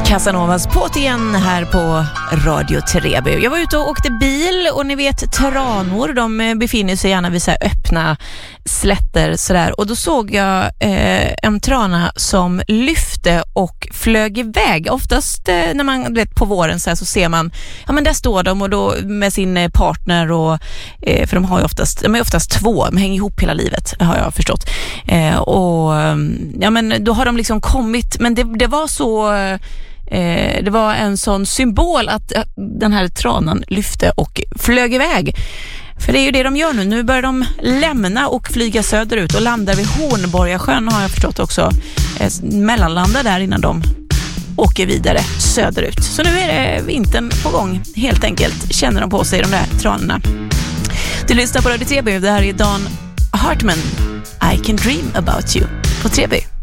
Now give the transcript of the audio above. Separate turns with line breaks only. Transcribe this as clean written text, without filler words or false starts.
Casanovas påt igen här på Radio Treby. Jag var ute och åkte bil och ni vet tranor, de befinner sig gärna vid så här öppna slätter sådär. Och då såg jag en trana som lyfte och flög iväg. Oftast när man vet på våren så ser man, ja men där står de och då med sin partner och för de har ju oftast två, de hänger ihop hela livet har jag förstått. Och ja men då har de liksom kommit, men det var så det var en sån symbol att den här tranan lyfte och flög iväg. För det är ju det de gör nu. Nu börjar de lämna och flyga söderut och landar vid Hornborgasjön har jag förstått också. Mellanlandar där innan de åker vidare söderut. Så nu är det vintern på gång helt enkelt. Känner de på sig de där tranorna. Du lyssnar på Radio Treby. Det här är Dan Hartman. I can dream about you på Treby.